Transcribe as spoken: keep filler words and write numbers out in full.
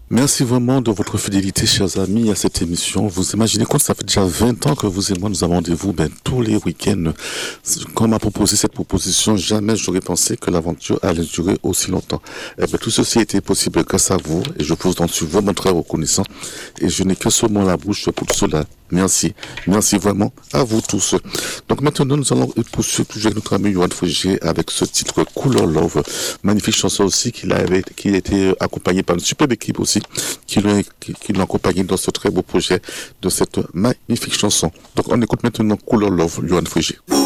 Merci vraiment de votre fidélité, chers amis, à cette émission. Vous imaginez quand ça fait déjà vingt ans que vous et moi nous avons rendez-vous, ben, tous les week-ends. Quand on m'a proposé cette proposition, jamais j'aurais pensé que l'aventure allait durer aussi longtemps. Eh ben, tout ceci a été possible grâce à vous et je vous en suis vraiment très reconnaissant. Et je n'ai que ce mot à la bouche pour cela. Merci. Merci vraiment à vous tous. Donc maintenant, nous allons poursuivre toujours avec notre ami Yoann Frégé avec ce titre Couleur Love. Magnifique chanson aussi qui a, qui a été accompagnée par une superbe équipe aussi qui l'ont qui, qui l'ont accompagné dans ce très beau projet de cette magnifique chanson. Donc on écoute maintenant Couleur Love, Yoann Frégé.